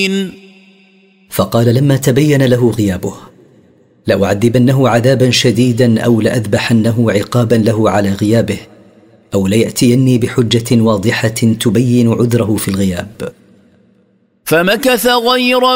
فقال لما تبين له غيابه: لأعذبنه عذابا شديدا أو لأذبحنه عقابا له على غيابه، أو ليأتيني بحجة واضحة تبين عذره في الغياب. فمكث غير